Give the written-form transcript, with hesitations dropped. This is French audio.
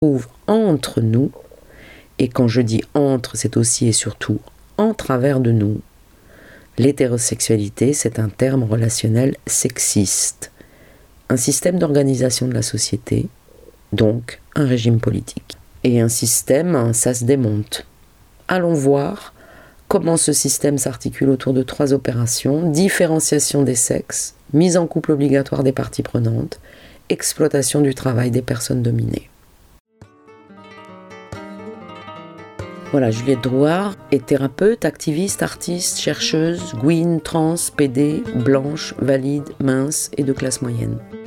trouve entre nous, et quand je dis entre, c'est aussi et surtout en travers de nous. L'hétérosexualité, c'est un terme relationnel sexiste, un système d'organisation de la société, donc un régime politique. Et un système, ça se démonte. Allons voir comment ce système s'articule autour de 3 opérations: différenciation des sexes, mise en couple obligatoire des parties prenantes, exploitation du travail des personnes dominées. Voilà, Juliette Drouhard est thérapeute, activiste, artiste, chercheuse, gouine, trans, PD, blanche, valide, mince et de classe moyenne.